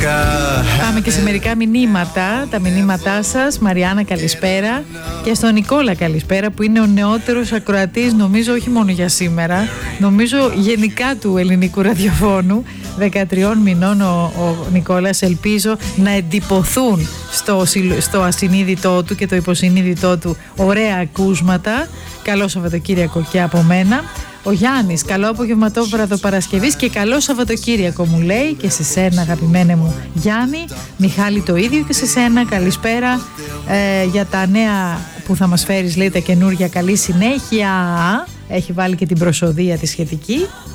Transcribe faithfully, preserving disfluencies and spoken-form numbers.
Πάμε και σε μερικά μηνύματα. Τα μηνύματά σας. Μαριάννα, καλησπέρα. Και στον Νικόλα, καλησπέρα, που είναι ο νεότερος ακροατής, νομίζω, όχι μόνο για σήμερα, νομίζω γενικά του ελληνικού ραδιοφώνου. δεκατριών μηνών ο, ο Νικόλας. Ελπίζω να εντυπωθούν στο, στο ασυνείδητό του και το υποσυνείδητό του ωραία ακούσματα. Καλό Σαββατοκύριακο και από μένα. Ο Γιάννης, καλό απογευματόβραδο Παρασκευής και καλό Σαββατοκύριακο μου λέει, και σε σένα αγαπημένε μου Γιάννη. Μιχάλη, το ίδιο και σε σένα, καλησπέρα. ε, για τα νέα που θα μας φέρεις, λέει, τα καινούργια, καλή συνέχεια. Έχει βάλει και την προσοδεία τη σχετική.